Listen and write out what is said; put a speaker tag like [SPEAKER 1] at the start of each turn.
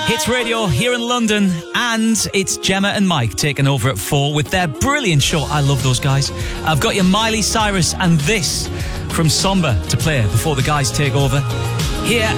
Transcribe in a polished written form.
[SPEAKER 1] Hits Radio here in London, and it's Gemma and Mike taking over at 4 with their brilliant show. I love those guys. I've got your Miley Cyrus and this from Somber to play before the guys take over. Here